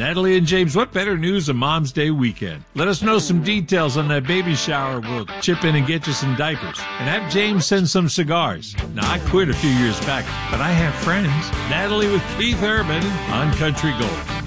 Natalie and James, what better news a Mom's Day weekend? Let us know some details on that baby shower. We'll chip in and get you some diapers. And have James send some cigars. Now, I quit a few years back, but I have friends. Natalie with Keith Urban on Country Gold.